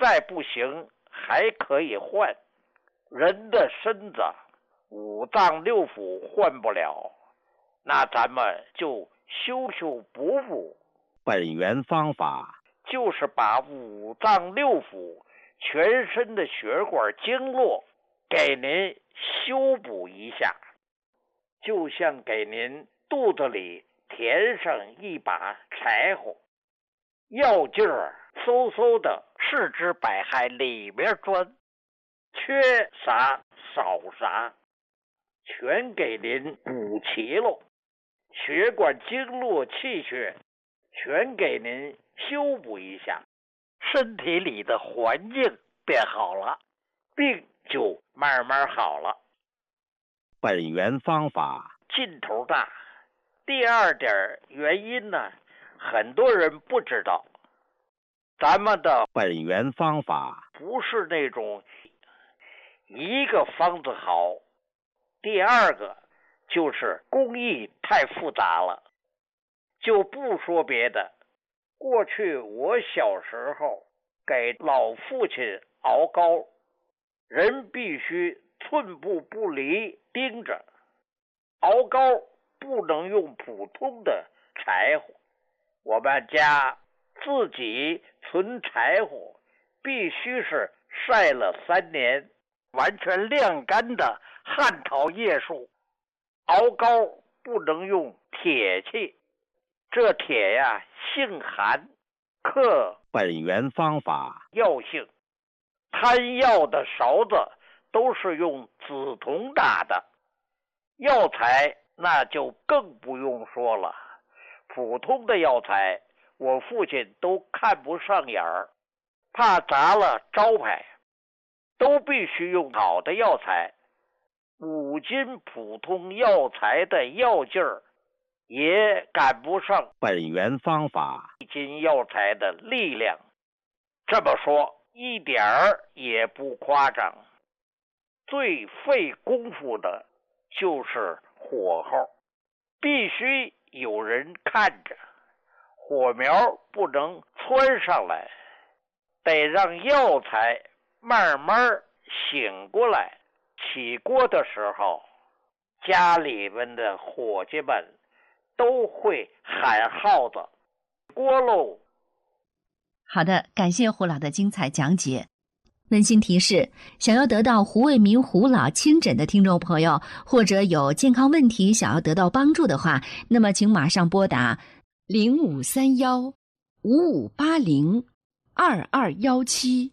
再不行还可以换。人的身子五脏六腑换不了，那咱们就修修补补。 本源方法就是把五脏六腑全身的血管经络给您修补一下，就像给您肚子里填上一把柴火，药劲儿嗖嗖的四肢百骸里面钻，缺啥少啥全给您补齐了，血管经络气血全给您修补一下，身体里的环境变好了，病就慢慢好了。 本源方法劲头大。第二点原因呢，很多人不知道，咱们的本源方法不是那种一个方子好，第二个就是工艺太复杂了。就不说别的，过去我小时候给老父亲熬膏，人必须寸步不离盯着，熬膏不能用普通的柴火，我们家自己存柴火必须是晒了3年完全晾干的旱桃叶树，熬膏不能用铁器，这铁呀性寒，克本源方法药性，摊药的勺子都是用紫铜打的，药材那就更不用说了，普通的药材我父亲都看不上眼儿，怕砸了招牌，都必须用好的药材。5斤普通药材的药劲儿也赶不上本源方法 1斤药材的力量，这么说一点儿也不夸张。最费功夫的就是火候，必须有人看着，火苗不能窜上来，得让药材慢慢醒过来。起锅的时候，家里面的伙计们都会喊号子，锅喽。 好的，感谢胡老的精彩讲解。温馨提示，想要得到胡卫民胡老亲诊的听众朋友，或者有健康问题想要得到帮助的话，那么请马上拨打0531-5580-2217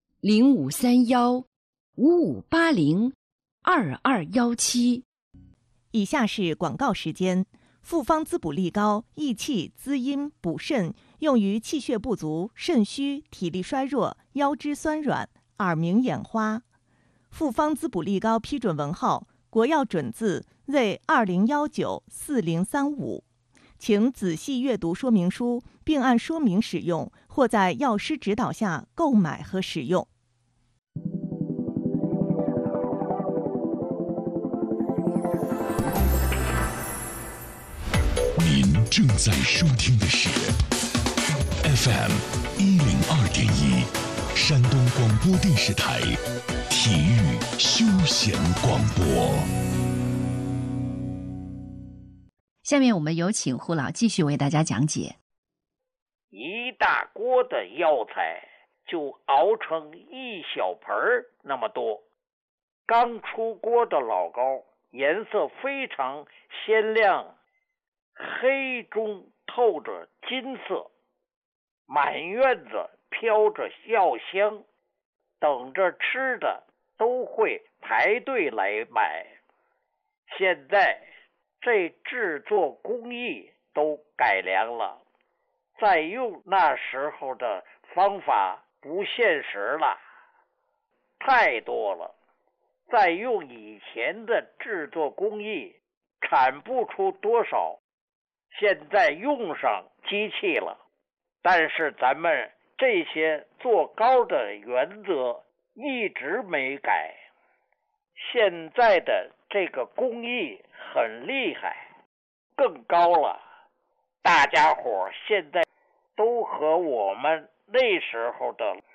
0531-5580-2217。 以下是广告时间。复方滋补力高，益气滋阴补肾，用于气血不足、肾虚、体力衰弱、腰肢酸软、耳鸣眼花。复方滋补力高批准文号：国药准字为20194035，请仔细阅读说明书，并按说明使用，或在药师指导下购买和使用。 您正在收听的是 FM 102.1，山东广播电视台体育休闲广播。 下面我们有请胡老继续为大家讲解。 一大锅的药材就熬成一小盆那么多，刚出锅的老膏颜色非常鲜亮，黑中透着金色，满院子飘着药香，等着吃的都会排队来买。现在这制作工艺都改良了，再用那时候的方法不现实了，太多了，再用以前的制作工艺产不出多少，现在用上机器了，但是咱们这些做膏的原则一直没改。现在的这个工艺很厉害，更高了，大家伙现在都和我们那时候的